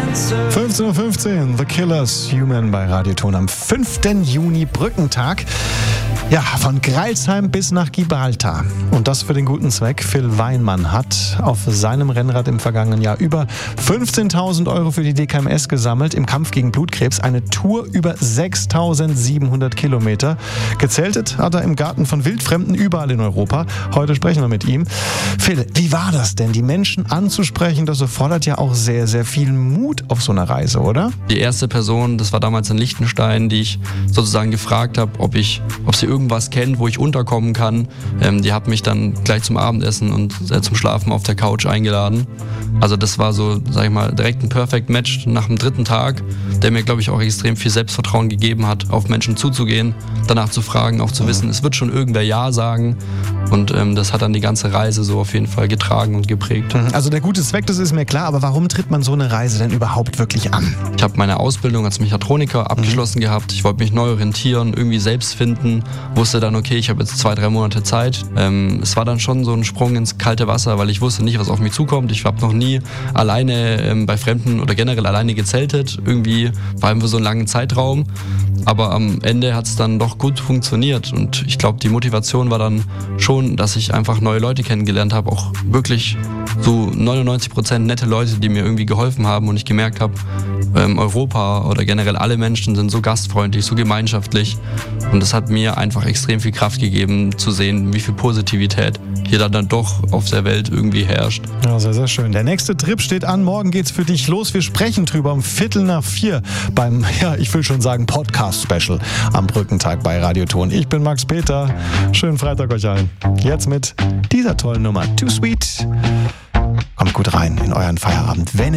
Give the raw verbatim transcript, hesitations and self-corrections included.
fünfzehn Uhr fünfzehn, The Killers, Human bei Radioton am fünften Juni, Brückentag. Ja, von Greilsheim bis nach Gibraltar. Und das für den guten Zweck. Phil Weinmann hat auf seinem Rennrad im vergangenen Jahr über fünfzehntausend Euro für die D K M S gesammelt im Kampf gegen Blutkrebs. Eine Tour über sechstausendsiebenhundert Kilometer. Gezeltet hat er im Garten von Wildfremden überall in Europa. Heute sprechen wir mit ihm. Phil, wie war das denn, die Menschen anzusprechen? Das erfordert ja auch sehr, sehr viel Mut auf so einer Reise, oder? Die erste Person, das war damals in Liechtenstein, die ich sozusagen gefragt habe, ob ich, ob sie irgendwas kennt, wo ich unterkommen kann. Ähm, die hat mich dann gleich zum Abendessen und äh, zum Schlafen auf der Couch eingeladen. Also das war so, sag ich mal, direkt ein Perfect Match nach dem dritten Tag, der mir, glaube ich, auch extrem viel Selbstvertrauen gegeben hat, auf Menschen zuzugehen, danach zu fragen, auch zu wissen, es wird schon irgendwer Ja sagen. Und ähm, das hat dann die ganze Reise so auf jeden Fall getragen und geprägt. Also der gute Zweck, das ist mir klar, aber warum tritt man so eine Reise denn überhaupt wirklich an? Ich habe meine Ausbildung als Mechatroniker abgeschlossen mhm. gehabt. Ich wollte mich neu orientieren, irgendwie selbst finden. Wusste dann, okay, ich habe jetzt zwei, drei Monate Zeit. Ähm, es war dann schon so ein Sprung ins kalte Wasser, weil ich wusste nicht, was auf mich zukommt. Ich habe noch nie alleine ähm, bei Fremden oder generell alleine gezeltet. Irgendwie vor allem für so einen langen Zeitraum. Aber am Ende hat es dann doch gut funktioniert. Und ich glaube, die Motivation war dann schon, dass ich einfach neue Leute kennengelernt habe. Auch wirklich so neunundneunzig Prozent nette Leute, die mir irgendwie geholfen haben. Und ich gemerkt habe, ähm, Europa oder generell alle Menschen sind so gastfreundlich, so gemeinschaftlich. Und das hat mir einfach extrem viel Kraft gegeben, zu sehen, wie viel Positivität hier dann, dann doch auf der Welt irgendwie herrscht. Ja, sehr, sehr schön. Der nächste Trip steht an. Morgen geht's für dich los. Wir sprechen drüber um Viertel nach vier beim, ja, ich will schon sagen, Podcast-Special am Brückentag bei Radioton. Ich bin Max Peter. Schönen Freitag euch allen. Jetzt mit dieser tollen Nummer. Too Sweet. Kommt gut rein in euren Feierabend. Wenn